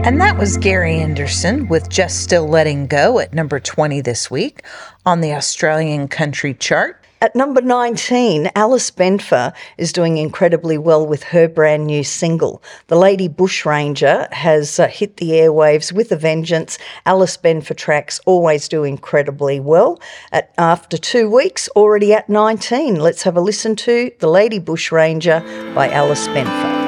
And that was Gary Anderson with Just Still Letting Go at number 20 this week on the Australian country chart. At number 19, Alice Benfer is doing incredibly well with her brand new single. The Lady Bushranger has hit the airwaves with a vengeance. Alice Benfer tracks always do incredibly well. After 2 weeks, already at 19, let's have a listen to The Lady Bushranger by Alice Benfer.